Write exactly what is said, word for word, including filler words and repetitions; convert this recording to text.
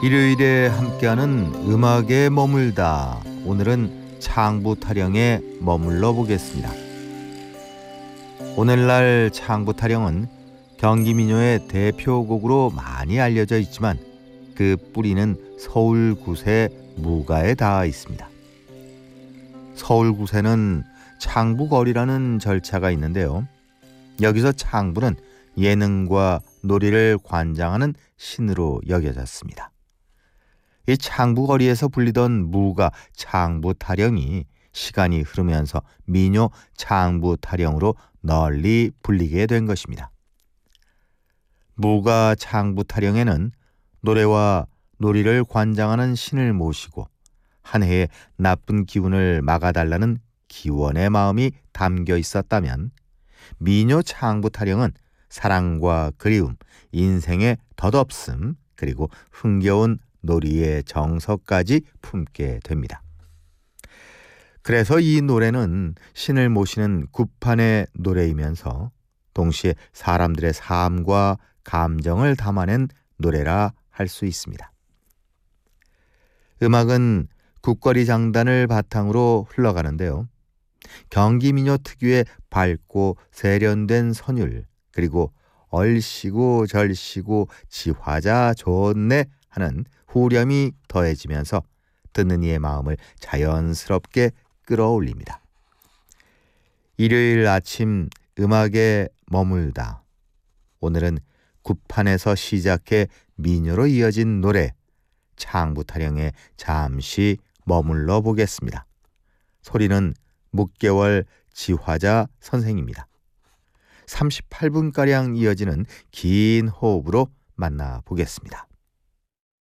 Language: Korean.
일요일에 함께하는 음악에 머물다. 오늘은 창부 타령에 머물러 보겠습니다. 오늘날 창부 타령은 경기 민요의 대표곡으로 많이 알려져 있지만 그 뿌리는 서울 구세 무가에 닿아 있습니다. 서울 구세는 창부거리라는 절차가 있는데요. 여기서 창부는 예능과 놀이를 관장하는 신으로 여겨졌습니다. 이 창부거리에서 불리던 무가 창부타령이 시간이 흐르면서 민요 창부타령으로 널리 불리게 된 것입니다. 무가 창부타령에는 노래와 놀이를 관장하는 신을 모시고 한 해의 나쁜 기운을 막아달라는 기원의 마음이 담겨 있었다면, 민요 창부타령은 사랑과 그리움, 인생의 덧없음, 그리고 흥겨운 놀이의 정서까지 품게 됩니다. 그래서 이 노래는 신을 모시는 구판의 노래이면서 동시에 사람들의 삶과 감정을 담아낸 노래라 할 수 있습니다. 음악은 국거리 장단을 바탕으로 흘러가는데요. 경기 민요 특유의 밝고 세련된 선율, 그리고 얼씨구 절씨구 지화자 좋네 하는 후렴이 더해지면서 듣는 이의 마음을 자연스럽게 끌어올립니다. 일요일 아침 음악에 머물다. 오늘은 구판에서 시작해 민요로 이어진 노래 창부타령에 잠시 머물러 보겠습니다. 소리는 묵개월 지화자 선생입니다. 삼십팔 분가량 이어지는 긴 호흡으로 만나보겠습니다.